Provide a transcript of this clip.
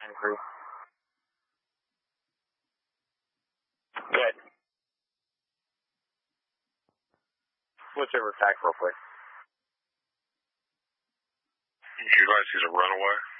Increase. Good. Switch over tack real quick. You guys see a runaway?